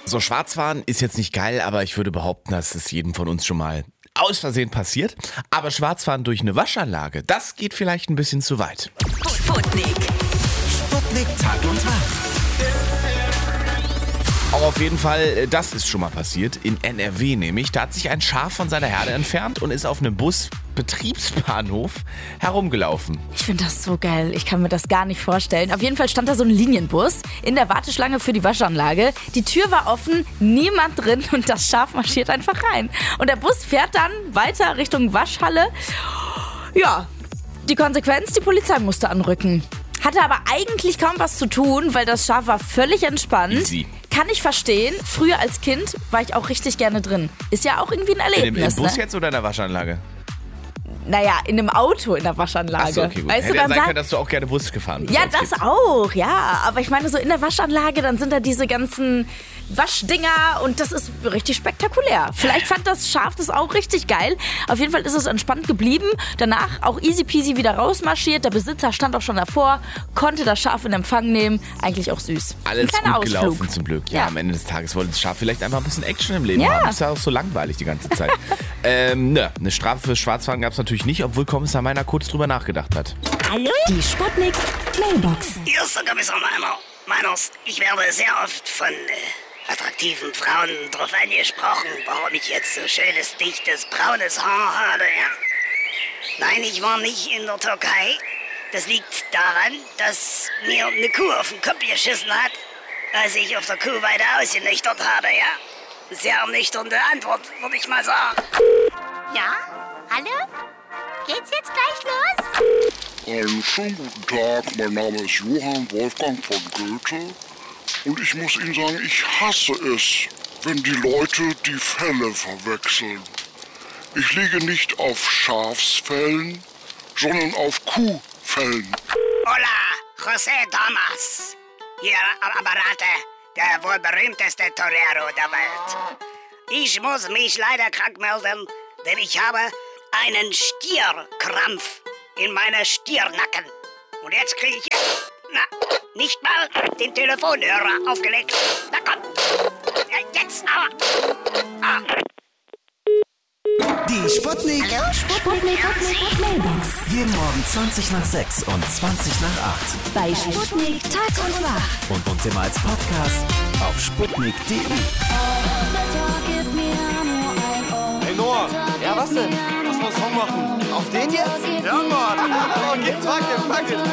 So, Schwarzfahren ist jetzt nicht geil, aber ich würde behaupten, dass es jedem von uns schon mal aus Versehen passiert. Aber Schwarzfahren durch eine Waschanlage, das geht vielleicht ein bisschen zu weit. Sputnik. Sputnik Tag und Nacht. Auch auf jeden Fall, das ist schon mal passiert. In NRW nämlich, da hat sich ein Schaf von seiner Herde entfernt und ist auf einem Busbetriebsbahnhof herumgelaufen. Ich finde das so geil. Ich kann mir das gar nicht vorstellen. Auf jeden Fall stand da so ein Linienbus in der Warteschlange für die Waschanlage. Die Tür war offen, niemand drin und das Schaf marschiert einfach rein. Und der Bus fährt dann weiter Richtung Waschhalle. Ja, die Konsequenz, die Polizei musste anrücken. Hatte aber eigentlich kaum was zu tun, weil das Schaf war völlig entspannt. Easy. Kann ich verstehen. Früher als Kind war ich auch richtig gerne drin. Ist ja auch irgendwie ein Erlebnis. Im Bus ne? jetzt oder in der Waschanlage? Naja, in einem Auto in der Waschanlage. Achso, okay, gut. Weißt Hätte du, ja dann sein können, dass du auch gerne Bus gefahren bist. ja, als das Kind. auch, ja. Aber ich meine, so in der Waschanlage, dann sind da diese ganzen Waschdinger und das ist richtig spektakulär. Vielleicht fand das Schaf das auch richtig geil. Auf jeden Fall ist es entspannt geblieben. Danach auch easy peasy wieder rausmarschiert. Der Besitzer stand auch schon davor, konnte das Schaf in Empfang nehmen. Eigentlich auch süß. Alles Ein gut kleiner gelaufen Ausflug. zum Glück. Ja, am Ende des Tages wollte das Schaf vielleicht einfach ein bisschen Action im Leben Ja. haben. Ist ja auch so langweilig die ganze Zeit. Eine Strafe fürs Schwarzfahren gab es natürlich nicht, obwohl Kommissar Meiner kurz drüber nachgedacht hat. Hallo? Die Sputnik Mailbox. Hier ist der Kommissar Meiners. Ich werde sehr oft von attraktiven Frauen darauf angesprochen, warum ich jetzt so schönes, dichtes, braunes Haar habe, ja? Nein, ich war nicht in der Türkei. Das liegt daran, dass mir eine Kuh auf den Kopf geschissen hat, als ich auf der Kuhweide ausgenüchtert habe, ja? Sehr ernüchternde Antwort, würde ich mal sagen. Ja? Hallo? Geht's jetzt gleich los? Einen schönen guten Tag, mein Name ist Johann Wolfgang von Goethe und ich muss Ihnen sagen, ich hasse es, wenn die Leute die Felle verwechseln. Ich liege nicht auf Schafsfällen, sondern auf Kuhfällen. Hola, José Damas. Hier am Apparate, der wohl berühmteste Torero der Welt. Ich muss mich leider krank melden, denn ich habe einen Stierkrampf in meiner Stirnacken. Und jetzt kriege ich nicht mal den Telefonhörer aufgelegt. Na komm, ja, jetzt aber. Die Sputnik. Hallo? Sputnik Mailbox. Jeden Morgen 20 nach 6 und 20 nach 8. Bei Sputnik Tag und Nacht. Und uns immer als Podcast auf sputnik.de. Hey Noah, Ja, was denn? lass mal einen Song machen. Auf den jetzt? Ja, Mann. Okay, fuck it.